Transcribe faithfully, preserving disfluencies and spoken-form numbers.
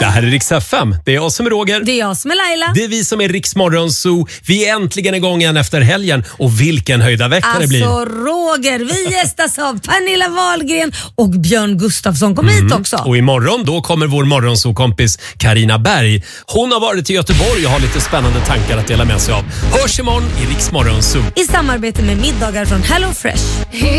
här är Rix F M. Det är jag som är Roger. Det är jag som är Laila. Det är vi som är Rix Morgon Zoo. Vi är äntligen igång igen efter helgen. Och vilken höjda vecka alltså, det blir. Alltså Roger, vi gästas av Pernilla Wahlgren och Björn Gustafsson. Kom mm. hit också. Och imorgon då kommer vår morgonzoo-kompis Carina Berg. Hon har varit i Göteborg och har lite spännande tankar att dela med sig av. Hörs imorgon i Rix Morgon Zoo. I samarbete med middagar från Hello Fresh.